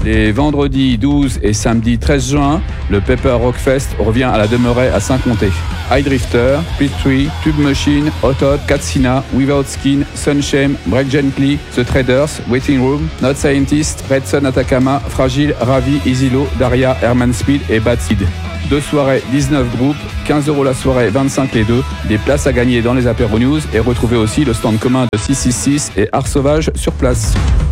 Les vendredis 12 et samedi 13 juin, le Pepper Rock Fest revient à la Demeuraie à Saint-Comté. High Drifter, Split Tree, Tube Machine, Hot Hot, Katsina, Without Skin, Sunshame, Break Gently, The Traders, Waiting Room, Not Scientist, Red Sun Atacama, Fragile, Ravi, Isilo, Daria, Herman Speed et Bad Seed. 2 soirées, 19 groupes, 15 € la soirée, 25 les deux. Des places à gagner dans les apéros news et retrouvez aussi le stand commun de 666 et Art Sauvage sur place.